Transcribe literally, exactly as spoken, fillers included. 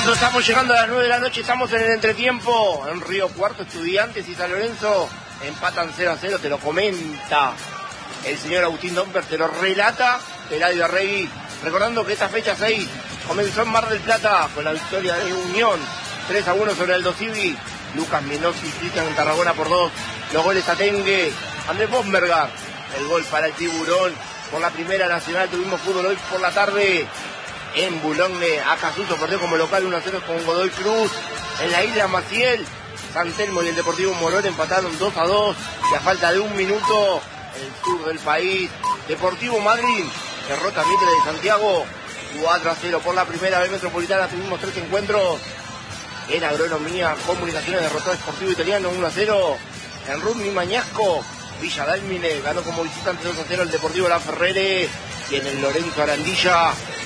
Nosotros estamos llegando a las nueve de la noche, estamos en el entretiempo, en Río Cuarto. Estudiantes y San Lorenzo empatan cero a cero, te lo comenta el señor Agustín Domper, te lo relata Eladio Arregui, recordando que esta fecha seis comenzó en Mar del Plata con la victoria de Unión, tres a uno sobre Aldo Civi, Lucas Menossi y Cristian Tarragona por dos, los goles a Tengue, Andrés Bosmergar, el gol para el Tiburón. Por la Primera Nacional tuvimos fútbol hoy por la tarde en Boulogne. Acasuso perdió como local uno a cero con Godoy Cruz. En la isla Maciel, San Telmo y el Deportivo Morón empataron dos a dos y a falta de un minuto en el sur del país, Deportivo Madrid derrota a Mitre de Santiago cuatro a cero. Por la Primera B Metropolitana tuvimos tres encuentros. En Agronomía, Comunicaciones derrotó a Sportivo Italiano uno a cero. En Rugby Mañasco, Villa Dálmine ganó como visitante dos a cero el Deportivo La Ferrere. Y en el Lorenzo Arandilla